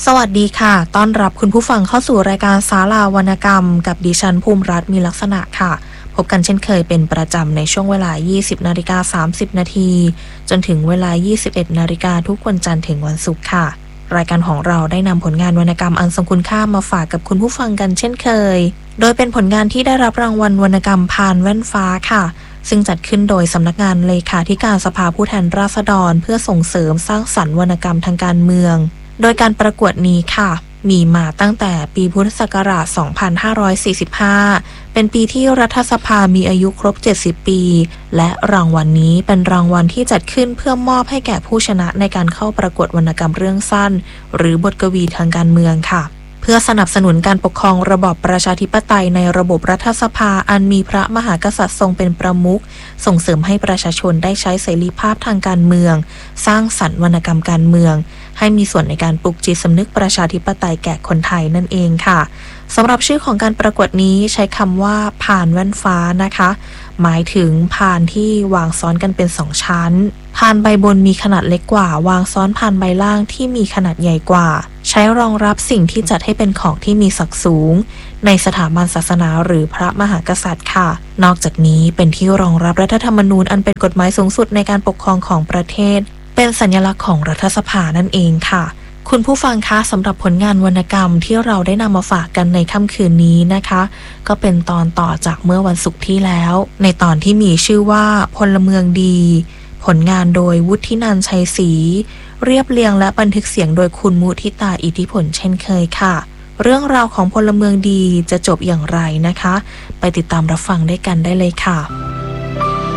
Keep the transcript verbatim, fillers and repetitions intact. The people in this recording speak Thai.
สวัสดีค่ะต้อนรับคุณผู้ฟังเข้าสู่รายการศาลาวรรณกรรมกับดิฉันภูมิรัตน์มีลักษณะค่ะพบกันเช่นเคยเป็นประจำในช่วงเวลา ยี่สิบนาฬิกาสามสิบนาทีจนถึงเวลา ยี่สิบเอ็ดนาฬิกาทุกวันจันทร์ถึงวันศุกร์ค่ะรายการของเราได้นำผลงานวรรณกรรมอันทรงคุณค่ามาฝากกับคุณผู้ฟังกันเช่นเคยโดยเป็นผลงานที่ได้รับรางวัลวรรณกรรมพานแว่นฟ้าค่ะซึ่งจัดขึ้นโดยสำนักงานเลขาธิการสภาผู้แทนราษฎรเพื่อส่งเสริมสร้างสรรค์วรรณกรรมทางการเมืองโดยการประกวดนี้ค่ะมีมาตั้งแต่ปีพุทธศักราช สองพันห้าร้อยสี่สิบห้า เป็นปีที่รัฐสภามีอายุครบ เจ็ดสิบ ปี และรางวัล น, นี้เป็นรางวัลที่จัดขึ้นเพื่อมอบให้แก่ผู้ชนะในการเข้าประกวดวรรณกรรมเรื่องสั้นหรือบทกวีทางการเมืองค่ะเพื่อสนับสนุนการปกครองระบอบประชาธิปไตยในระบบรัฐสภาอันมีพระมหากษัตริย์ทรงเป็นประมุขส่งเสริมให้ประชาชนได้ใช้เสรีภาพทางการเมืองสร้างสรรค์วรรณกรรมการเมืองให้มีส่วนในการปลุกจิตสำนึกประชาธิปไตยแก่คนไทยนั่นเองค่ะสำหรับชื่อของการประกวดนี้ใช้คำว่าพานแว่นฟ้านะคะหมายถึงพานที่วางซ้อนกันเป็นสองชั้นพานใบบนมีขนาดเล็กกว่าวางซ้อนพานใบล่างที่มีขนาดใหญ่กว่าใช้รองรับสิ่งที่จัดให้เป็นของที่มีศักดิ์สูงในสถาบันศาสนาหรือพระมหากษัตริย์ค่ะนอกจากนี้เป็นที่รองรับรัฐธรรมนูญอันเป็นกฎหมายสูงสุดในการปกครองของประเทศเป็นสัญลักษณ์ของรัฐสภานั่นเองค่ะคุณผู้ฟังคะสำหรับผลงานวรรณกรรมที่เราได้นำมาฝากกันในค่ำคืนนี้นะคะก็เป็นตอนต่อจากเมื่อวันศุกร์ที่แล้วในตอนที่มีชื่อว่าพลเมืองดีผลงานโดยวุฒินันท์ชัยศรีเรียบเรียงและบันทึกเสียงโดยคุณมุทิตาอิทธิผลเช่นเคยค่ะเรื่องราวของพลเมืองดีจะจบอย่างไรนะคะไปติดตามรับฟังได้กันได้เลยค่ะ